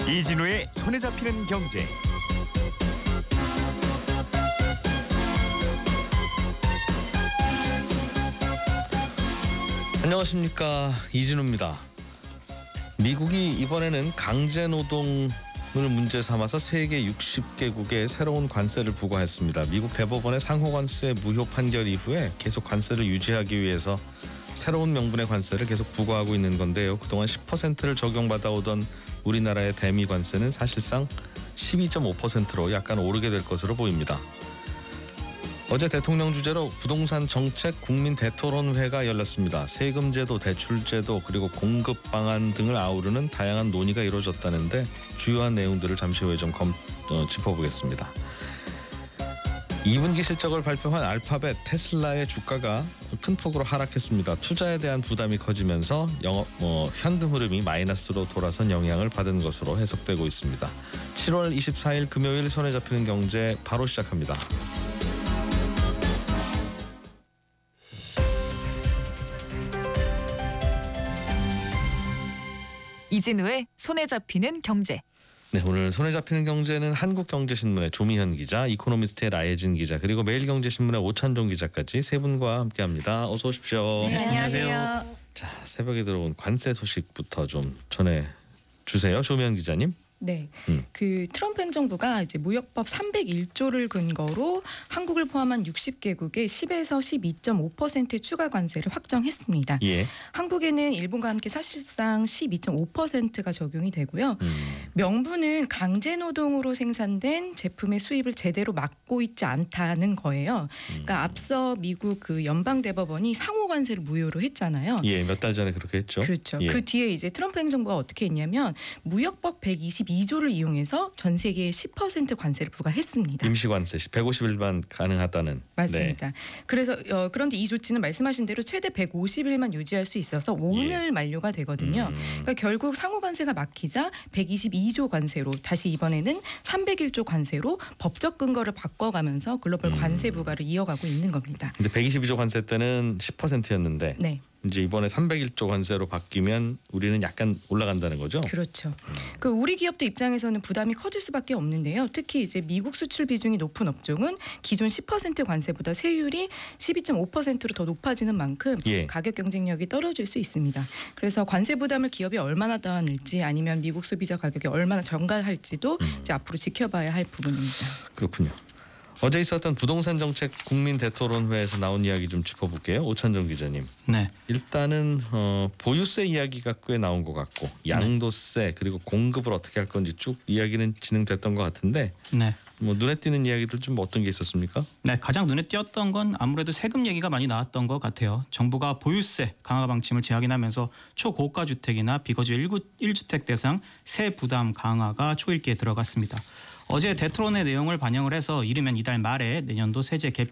이진우의 손에 잡히는 경제. 안녕하십니까, 이진우입니다. 미국이 이번에는 강제노동을 문제 삼아서 세계 60개국에 새로운 관세를 부과했습니다. 미국 대법원의 상호관세 무효 판결 이후에 계속 관세를 유지하기 위해서 새로운 명분의 관세를 계속 부과하고 있는 건데요. 그동안 10%를 적용받아오던 우리나라의 대미 관세는 사실상 12.5%로 약간 오르게 될 것으로 보입니다. 어제 대통령 주재로 부동산 정책 국민 대토론회가 열렸습니다. 세금제도, 대출제도, 그리고 공급 방안 등을 아우르는 다양한 논의가 이루어졌다는데 주요한 내용들을 잠시 후에 좀 짚어보겠습니다. 2분기 실적을 발표한 알파벳, 테슬라의 주가가 큰 폭으로 하락했습니다. 투자에 대한 부담이 커지면서 현금 흐름이 마이너스로 돌아선 영향을 받은 것으로 해석되고 있습니다. 7월 24일 금요일 손에 잡히는 경제 바로 시작합니다. 이진우의 손에 잡히는 경제. 네, 오늘 손에 잡히는 경제는 한국경제신문의 조미현 기자, 이코노미스트의 라예진 기자, 그리고 매일경제신문의 오찬종 기자까지 세 분과 함께합니다. 어서 오십시오. 네, 안녕하세요. 자, 새벽에 들어온 관세 소식부터 좀 전해주세요, 조미현 기자님. 네, 그 트럼프 행정부가 이제 무역법 301조를 근거로 한국을 포함한 60개국에 10에서 12.5%의 추가 관세를 확정했습니다. 예. 한국에는 일본과 함께 사실상 12.5%가 적용이 되고요. 명분은 강제노동으로 생산된 제품의 수입을 제대로 막고 있지 않다는 거예요. 그러니까 앞서 미국 그 연방대법원이 상호 관세를 무효로 했잖아요. 예, 몇 달 전에 그렇게 했죠. 그렇죠. 예. 그 뒤에 이제 트럼프 행정부가 어떻게 했냐면 무역법 122조를 이용해서 전 세계에 10% 관세를 부과했습니다. 임시관세 150일만 가능하다는. 맞습니다. 네. 그래서 그런데 이 조치는 말씀하신 대로 최대 150일만 유지할 수 있어서 오늘 만료가 되거든요. 그러니까 결국 상호 관세가 막히자 122조 관세로 다시 이번에는 301조 관세로 법적 근거를 바꿔가면서 글로벌 관세 부과를 이어가고 있는 겁니다. 근데 122조 관세 때는 10%였는데 네. 이제 이번에 301조 관세로 바뀌면 우리는 약간 올라간다는 거죠? 그렇죠. 그 우리 기업들 입장에서는 부담이 커질 수밖에 없는데요. 특히 이제 미국 수출 비중이 높은 업종은 기존 10% 관세보다 세율이 12.5%로 더 높아지는 만큼 예. 가격 경쟁력이 떨어질 수 있습니다. 그래서 관세 부담을 기업이 얼마나 떠안을지 아니면 미국 소비자 가격이 얼마나 전가할지도 이제 앞으로 지켜봐야 할 부분입니다. 그렇군요. 어제 있었던 부동산 정책 국민 대토론회에서 나온 이야기 좀 짚어볼게요. 오찬종 기자님. 네. 일단은 보유세 이야기가 꽤 나온 것 같고 양도세 그리고 공급을 어떻게 할 건지 쭉 이야기는 진행됐던 것 같은데 네. 뭐 눈에 띄는 이야기들 좀 어떤 게 있었습니까? 네, 가장 눈에 띄었던 건 아무래도 세금 얘기가 많이 나왔던 것 같아요. 정부가 보유세 강화 방침을 재확인하면서 초고가 주택이나 비거주 1주택 대상 세 부담 강화가 초읽기에 들어갔습니다. 어제 대토론의 내용을 반영을 해서 이르면 이달 말에 내년도 세제 개편